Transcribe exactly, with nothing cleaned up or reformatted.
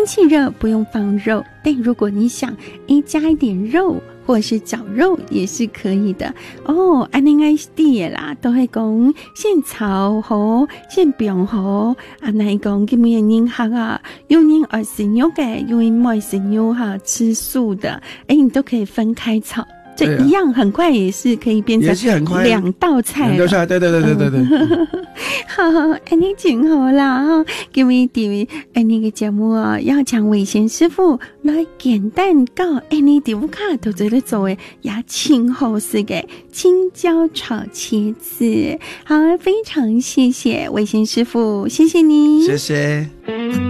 气热不用放肉，但如果你想诶加一点肉或是绞肉也是可以的哦。安尼爱啲啦，都会讲现炒好，现饼好。啊，那讲今日人客啊，有人爱食肉嘅，有人唔爱食肉哈，吃素的，诶，你都可以分开炒。这一样很快也是可以变成两道菜， 两道菜，对对对对对对。 好，安尼真好啦哈！今日伫安尼个节目啊，要请伟贤师傅来简单教安尼伫屋卡都做咧做诶，也清好食嘅青椒炒茄子。好，非常谢谢伟贤师傅，谢谢你， 谢谢。